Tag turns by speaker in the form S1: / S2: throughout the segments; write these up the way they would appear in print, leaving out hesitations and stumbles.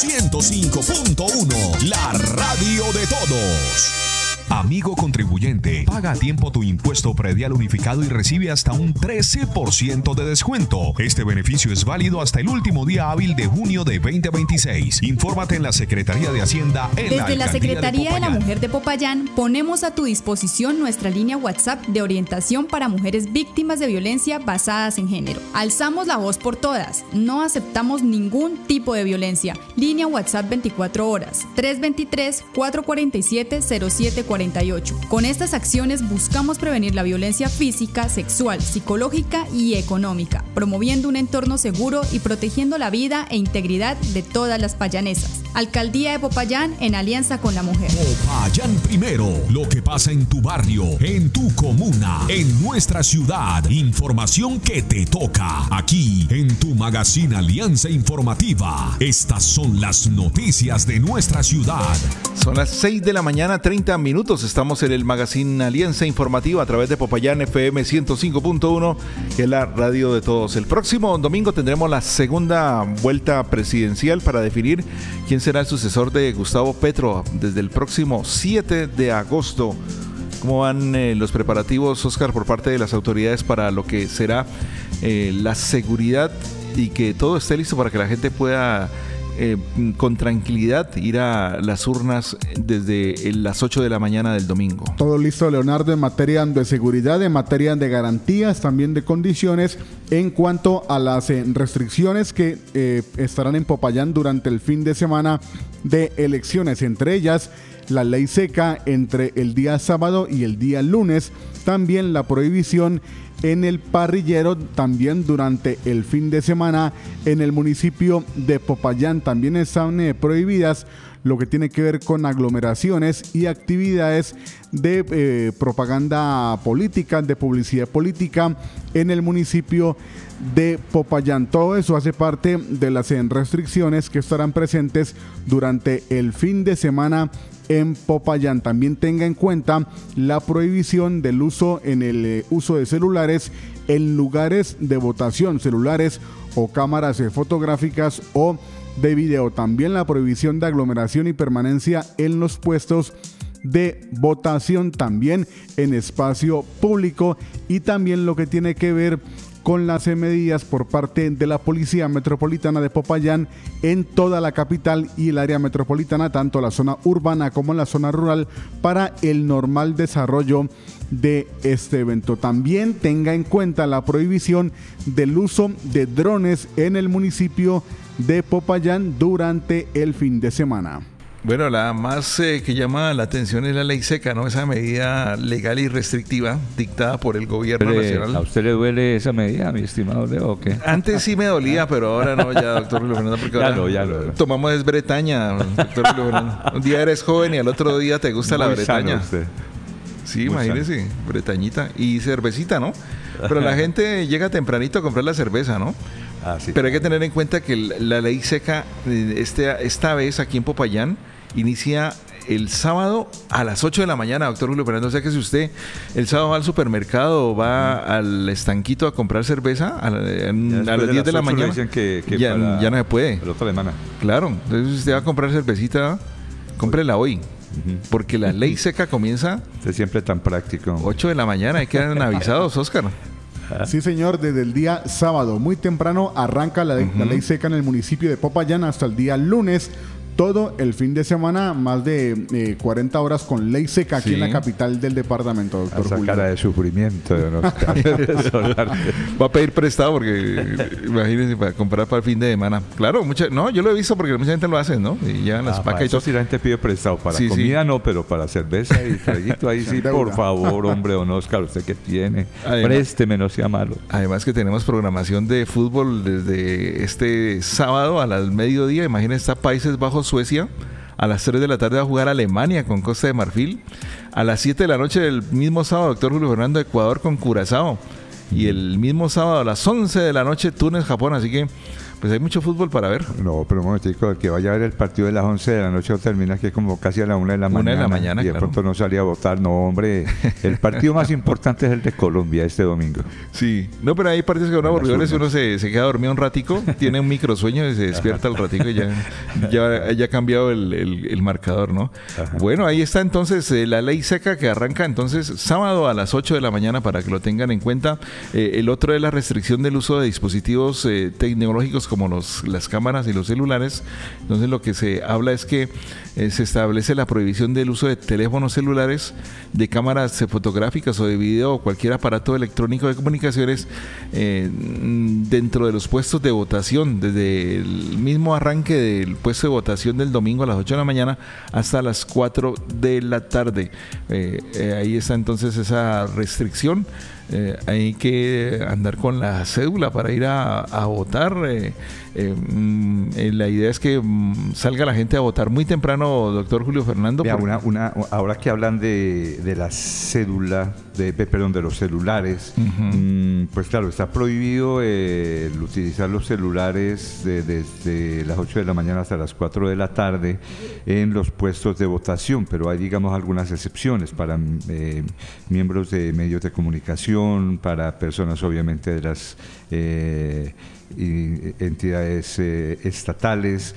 S1: 105.1, la radio de todos. Amigo contribuyente, paga a tiempo tu impuesto predial unificado y recibe hasta un 13% de descuento. Este beneficio es válido hasta el último día hábil de junio de 2026. Infórmate en la Secretaría de Hacienda
S2: Desde la Secretaría de la Mujer de Popayán ponemos a tu disposición nuestra línea WhatsApp de orientación para mujeres víctimas de violencia basadas en género. Alzamos la voz por todas. No aceptamos ningún tipo de violencia. Línea WhatsApp 24 horas 323-447-0748. Con estas acciones buscamos prevenir la violencia física, sexual, psicológica y económica, promoviendo un entorno seguro y protegiendo la vida e integridad de todas las payanesas. Alcaldía de Popayán en alianza con la mujer.
S1: Popayán primero, lo que pasa en tu barrio, en tu comuna, en nuestra ciudad. Información que te toca aquí en tu magazine Alianza Informativa. Estas son las noticias de nuestra ciudad.
S3: Son las 6 de la mañana, 30 minutos. Estamos en el magazine Alianza Informativa a través de Popayán FM 105.1, que es la radio de todos. El próximo domingo tendremos la segunda vuelta presidencial para definir quién será el sucesor de Gustavo Petro desde el próximo 7 de agosto. ¿Cómo van los preparativos, Oscar, por parte de las autoridades para lo que será la seguridad y que todo esté listo para que la gente pueda con tranquilidad ir a las urnas desde las 8 de la mañana del domingo?
S4: Todo listo, Leonardo, en materia de seguridad, en materia de garantías, también de condiciones en cuanto a las restricciones que estarán en Popayán durante el fin de semana de elecciones, entre ellas la ley seca entre el día sábado y el día lunes, también la prohibición en el parrillero también durante el fin de semana en el municipio de Popayán. También están prohibidas lo que tiene que ver con aglomeraciones y actividades de propaganda política, de publicidad política en el municipio de Popayán. Todo eso hace parte de las restricciones que estarán presentes durante el fin de semana en Popayán. También tenga en cuenta la prohibición del uso en el uso de celulares en lugares de votación, celulares o cámaras fotográficas o de video. También la prohibición de aglomeración y permanencia en los puestos de votación, también en espacio público, y también lo que tiene que ver con las medidas por parte de la Policía Metropolitana de Popayán en toda la capital y el área metropolitana, tanto la zona urbana como la zona rural, para el normal desarrollo de este evento. También tenga en cuenta la prohibición del uso de drones en el municipio de Popayán durante el fin de semana.
S3: Bueno, la más que llama la atención es la ley seca, ¿no? Esa medida legal y restrictiva dictada por el gobierno nacional.
S5: ¿A usted le duele esa medida, mi estimado Leo, o qué?
S3: Antes sí me dolía, pero ahora no, ya, doctor Julio Fernando, porque
S5: ya lo.
S3: Tomamos es Bretaña, doctor Julio Fernando. Un día eres joven y al otro día te gusta la Bretaña. Sí, muy imagínese, sano. Bretañita y cervecita, ¿no? Pero la gente llega tempranito a comprar la cerveza, ¿no?
S5: Ah, sí.
S3: Pero hay que tener en cuenta que la ley seca esta vez aquí en Popayán inicia el sábado a las 8 de la mañana, doctor Julio Fernando. O sea que si usted el sábado va al supermercado o va al estanquito a comprar cerveza a las 10 de la mañana,
S5: dicen que
S3: ya no se puede.
S5: La otra semana.
S3: Claro, entonces si usted va a comprar cervecita, cómprela hoy. Porque la ley seca comienza.
S5: Usted siempre tan práctico.
S3: 8 de la mañana, hay que quedar avisados, Oscar.
S4: Sí, señor, desde el día sábado, muy temprano, arranca la ley seca en el municipio de Popayán hasta el día lunes. Todo el fin de semana, más de 40 horas con ley seca aquí en la capital del departamento, doctor
S5: Esa
S4: Julio.
S5: cara de sufrimiento.
S3: Va a pedir prestado porque, imagínense, para comprar para el fin de semana. Claro, yo lo he visto porque mucha gente lo hace, ¿no? Y llevan las pacas y todo.
S5: Sí, la gente pide prestado para comida, no, pero para cerveza y traguito, ahí sí, por favor, hombre, don Oscar, usted que tiene, présteme, no sea malo.
S3: Además que tenemos programación de fútbol desde este sábado al mediodía. Imagínense, está Países Bajos, Suecia. A las 3 de la tarde va a jugar Alemania con Costa de Marfil. A las 7 de la noche del mismo sábado, doctor Julio Fernando, Ecuador con Curazao. Y el mismo sábado a las 11 de la noche, Túnez, Japón. Así que pues hay mucho fútbol para ver.
S5: No, pero un momentico, el que vaya a ver el partido de las 11 de la noche o termina que como casi a la 1 de la mañana.
S3: 1 de la mañana,
S5: y de pronto no salía a votar. No, hombre, el partido más importante es el de Colombia este domingo.
S3: Sí, no, pero hay partidos que son aburridores, uno se queda dormido un ratico, tiene un microsueño y se despierta al ratico y ya ha cambiado el marcador, ¿no? Ajá. Bueno, ahí está entonces la ley seca que arranca entonces sábado a las 8 de la mañana para que lo tengan en cuenta. El otro es la restricción del uso de dispositivos tecnológicos como las cámaras y los celulares. Entonces lo que se habla es que se establece la prohibición del uso de teléfonos celulares, de cámaras fotográficas o de video o cualquier aparato electrónico de comunicaciones dentro de los puestos de votación, desde el mismo arranque del puesto de votación del domingo a las 8 de la mañana hasta las 4 de la tarde. Ahí está entonces esa restricción. Hay que andar con la cédula para ir a votar. La idea es que salga la gente a votar muy temprano, doctor Julio Fernando.
S5: Mira, ahora que hablan de la cédula, de los celulares, pues claro, está prohibido el utilizar los celulares desde las 8 de la mañana hasta las 4 de la tarde en los puestos de votación, pero hay, digamos, algunas excepciones para miembros de medios de comunicación, para personas obviamente de las entidades estatales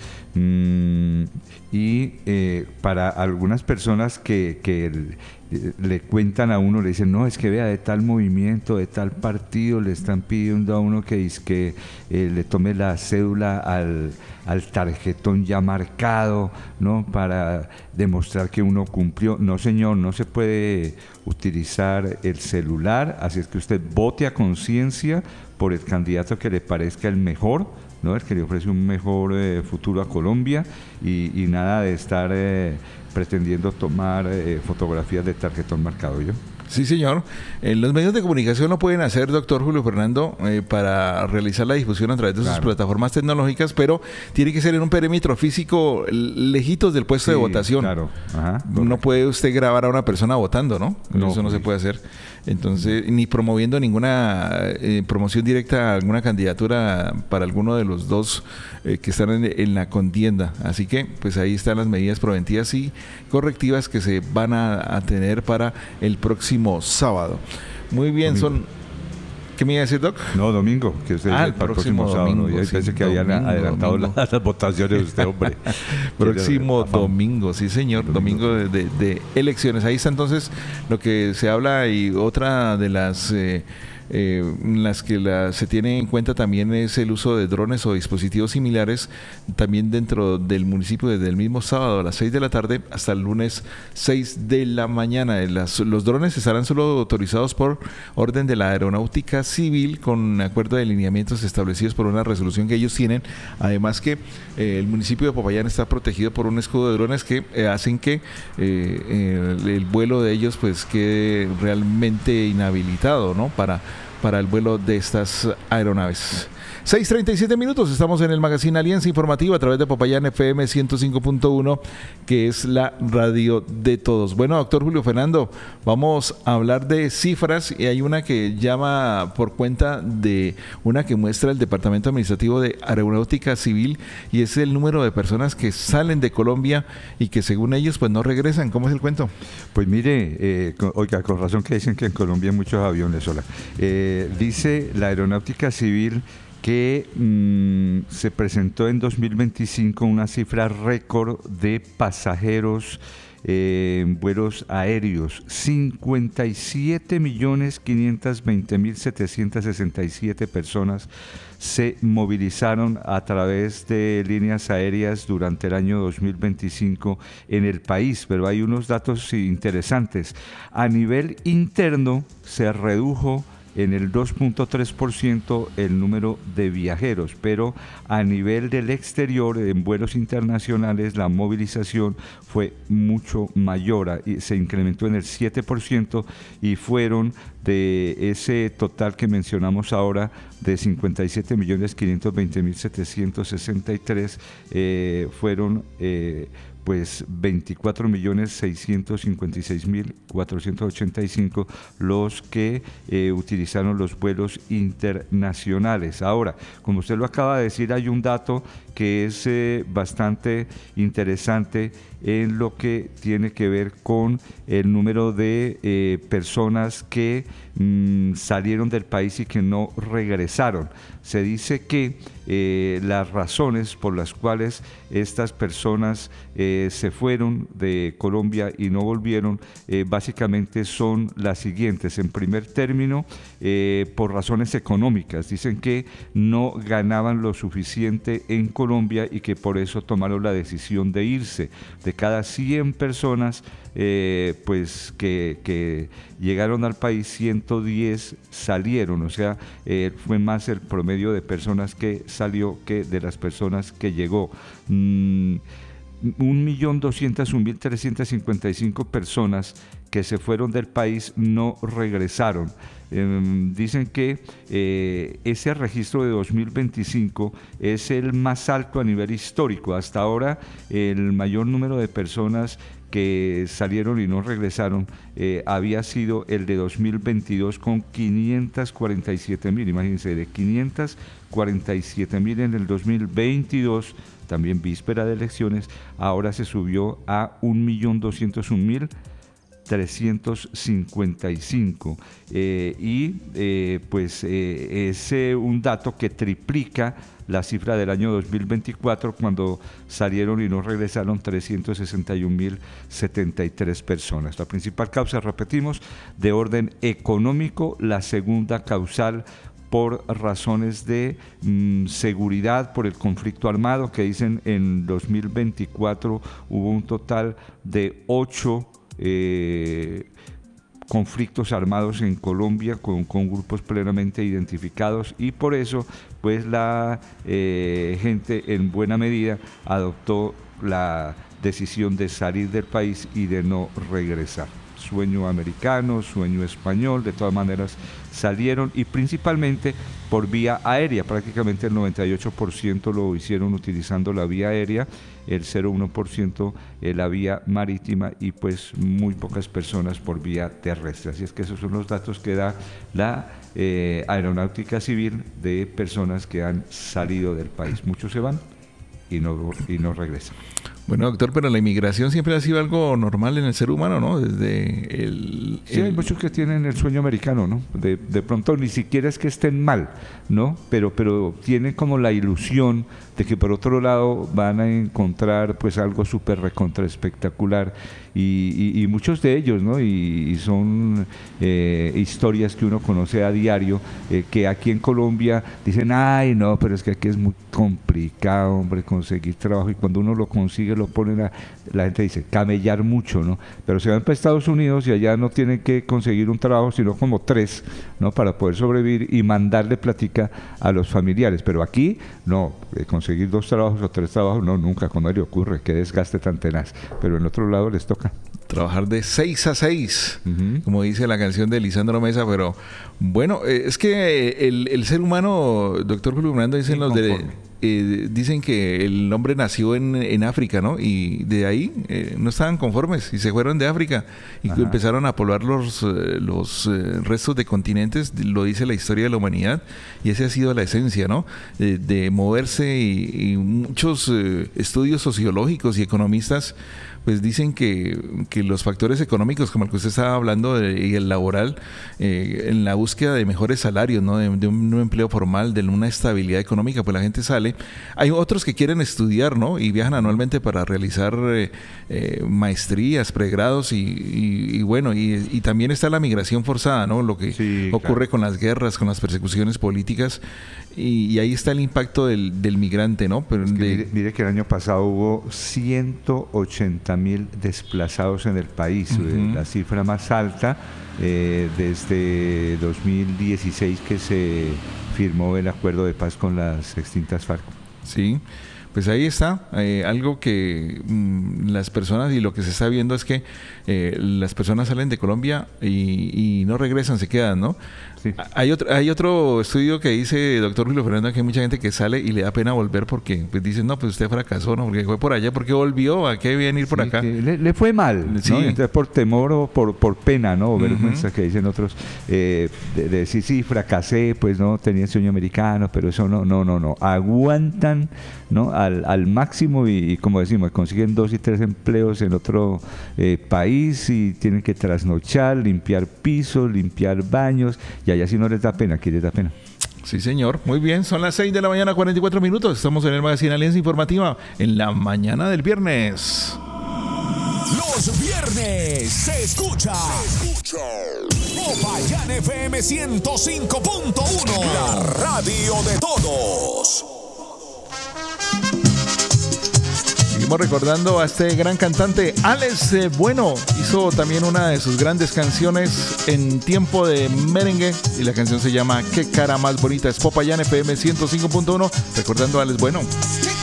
S5: y para algunas personas que le cuentan a uno, le dicen, no, es que vea, de tal movimiento, de tal partido, le están pidiendo a uno que le tome la cédula al tarjetón ya marcado, ¿no? Para demostrar que uno cumplió. No, señor, no se puede utilizar el celular, así es que usted vote a conciencia por el candidato que le parezca el mejor, ¿no? El que le ofrece un mejor futuro a Colombia y nada de estar pretendiendo tomar fotografías de tarjetón marcado. ¿Yo?
S3: Sí, señor. Los medios de comunicación lo pueden hacer, doctor Julio Fernando, para realizar la difusión a través de sus plataformas tecnológicas, pero tiene que ser en un perímetro físico lejitos del puesto de votación.
S5: Claro. Ajá,
S3: no puede usted grabar a una persona votando, ¿no? Eso no se puede hacer. Entonces, ni promoviendo ninguna promoción directa a alguna candidatura para alguno de los dos que están en la contienda. Así que, pues ahí están las medidas preventivas y correctivas que se van a tener para el próximo sábado. Muy bien, domingo. ¿Qué me iba a decir, Doc?
S5: No, domingo, que usted
S3: el próximo sábado.
S5: Domingo, ¿no? Pensé que habían adelantado las votaciones de usted, hombre.
S3: Próximo domingo, sí, señor, domingo de elecciones. Ahí está entonces lo que se habla, y otra de las las que se tiene en cuenta también es el uso de drones o dispositivos similares también dentro del municipio desde el mismo sábado a las 6 de la tarde hasta el lunes 6 de la mañana. Los drones estarán solo autorizados por orden de la Aeronáutica Civil con acuerdo de lineamientos establecidos por una resolución que ellos tienen. Además que el municipio de Popayán está protegido por un escudo de drones que hacen que el vuelo de ellos pues quede realmente inhabilitado, ¿no? Para el vuelo de estas aeronaves. 6:37 minutos, estamos en el Magazine Alianza Informativa a través de Popayán FM 105.1, que es la radio de todos. Bueno, doctor Julio Fernando, vamos a hablar de cifras, y hay una que llama por cuenta de una que muestra el Departamento Administrativo de Aeronáutica Civil, y es el número de personas que salen de Colombia y que según ellos pues no regresan. ¿Cómo es el cuento?
S5: Pues mire, oiga, con razón que dicen que en Colombia hay muchos aviones sola. Dice la Aeronáutica Civil que se presentó en 2025 una cifra récord de pasajeros en vuelos aéreos, 57.520.767 personas se movilizaron a través de líneas aéreas durante el año 2025 en el país, pero hay unos datos interesantes. A nivel interno se redujo en el 2.3% el número de viajeros, pero a nivel del exterior, en vuelos internacionales, la movilización fue mucho mayor, se incrementó en el 7% y fueron de ese total que mencionamos ahora de 57.520.763 fueron pues 24.656.485 los que utilizaron los vuelos internacionales. Ahora, como usted lo acaba de decir, hay un dato que es bastante interesante en lo que tiene que ver con el número de personas que salieron del país y que no regresaron. Se dice que las razones por las cuales estas personas se fueron de Colombia y no volvieron básicamente son las siguientes. En primer término, por razones económicas. Dicen que no ganaban lo suficiente en Colombia y que por eso tomaron la decisión de irse. De cada 100 personas pues que llegaron al país, 110 salieron, o sea, fue más el promedio de personas que salió que de las personas que llegó. 1.201.355 personas que se fueron del país no regresaron. Dicen que ese registro de 2025 es el más alto a nivel histórico. Hasta ahora el mayor número de personas que salieron y no regresaron había sido el de 2022 con 547.000, imagínense, de 547.000 en el 2022, también víspera de elecciones, ahora se subió a 1.201.355 pues es un dato que triplica la cifra del año 2024, cuando salieron y no regresaron 361.073 personas. La principal causa, repetimos, de orden económico, la segunda causal por razones de seguridad, por el conflicto armado, que dicen en 2024 hubo un total de 8 conflictos armados en Colombia con grupos plenamente identificados, y por eso pues la gente en buena medida adoptó la decisión de salir del país y de no regresar. Sueño americano, sueño español, de todas maneras salieron, y principalmente por vía aérea. Prácticamente el 98% lo hicieron utilizando la vía aérea, el 0,1% la vía marítima, y pues muy pocas personas por vía terrestre. Así es que esos son los datos que da la Aeronáutica Civil de personas que han salido del país. Muchos se van y no regresan.
S3: Bueno, doctor, pero la inmigración siempre ha sido algo normal en el ser humano, ¿no?
S5: Sí, hay muchos que tienen el sueño americano, ¿no? De pronto ni siquiera es que estén mal, ¿no? Pero tienen como la ilusión de que por otro lado van a encontrar pues algo súper recontra espectacular, y muchos de ellos, ¿no? Y son historias que uno conoce a diario, que aquí en Colombia dicen, ay no, pero es que aquí es muy complicado, hombre, conseguir trabajo, y cuando uno lo consigue lo ponen la gente dice, camellar mucho, ¿no? Pero se van para Estados Unidos y allá no tienen que conseguir un trabajo, sino como 3, ¿no? Para poder sobrevivir y mandarle plática a los familiares. Pero aquí, no, conseguir 2 trabajos o 3 trabajos, no, nunca, cuando le ocurre, qué desgaste tan tenaz. Pero en otro lado les toca
S3: trabajar de 6 a 6, como dice la canción de Lisandro Mesa. Pero bueno, es que el ser humano, doctor Julio Fernando, dicen los dicen que el hombre nació en África, ¿no? Y de ahí no estaban conformes y se fueron de África y empezaron a poblar los restos de continentes, lo dice la historia de la humanidad, y esa ha sido la esencia, ¿no? De moverse, y muchos estudios sociológicos y economistas pues dicen que los factores económicos, como el que usted estaba hablando, y el laboral, en la búsqueda de mejores salarios, ¿no? De un empleo formal, de una estabilidad económica, pues la gente sale. Hay otros que quieren estudiar, ¿no? Y viajan anualmente para realizar maestrías, pregrados, y bueno, y también está la migración forzada, ¿no? Lo que ocurre con las guerras, con las persecuciones políticas, y ahí está el impacto del migrante, ¿no? Pero
S5: mire que el año pasado hubo 180.000 desplazados en el país, la cifra más alta desde 2016, que se firmó el acuerdo de paz con las extintas FARC.
S3: Sí, pues ahí está, algo que las personas, y lo que se está viendo es que las personas salen de Colombia y no regresan, se quedan, ¿no?
S5: Sí.
S3: Hay otro estudio que dice, doctor Julio Fernando, que hay mucha gente que sale y le da pena volver porque pues dicen, no, pues usted fracasó, ¿no? Porque fue por allá, ¿por qué volvió? ¿A qué venir por acá?
S5: Le fue mal, ¿no?
S3: Sí.
S5: Entonces por temor o por pena, ¿no? O vergüenza que dicen otros, de decir, sí, fracasé, pues no, tenía el sueño americano, pero eso no. Aguantan, ¿no? Al máximo y como decimos, consiguen 2 y 3 empleos en otro país y tienen que trasnochar, limpiar pisos, limpiar baños, y allá sí no les da pena, aquí les da pena.
S3: Sí, señor. Muy bien, son las 6 de la mañana, 44 minutos. Estamos en el Magazine Alianza Informativa en la mañana del viernes.
S1: Los viernes se escucha Popayán FM 105.1, la radio de todos.
S3: Seguimos recordando a este gran cantante, Alex Bueno. Hizo también una de sus grandes canciones en tiempo de merengue y la canción se llama Qué cara más bonita. Es Popayán FM 105.1, recordando a Alex Bueno.